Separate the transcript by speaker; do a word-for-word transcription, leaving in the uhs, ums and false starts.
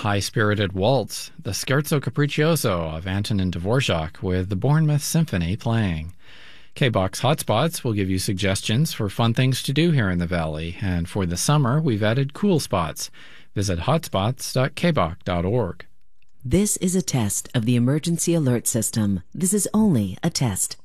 Speaker 1: high-spirited waltz, the Scherzo Capriccioso of Antonin Dvorak with the Bournemouth Symphony playing. K-Box Hotspots will give you suggestions for fun things to do here in the Valley, and for the summer we've added cool spots. Visit hotspots dot k box dot org.
Speaker 2: This is a test of the emergency alert system. This is only a test.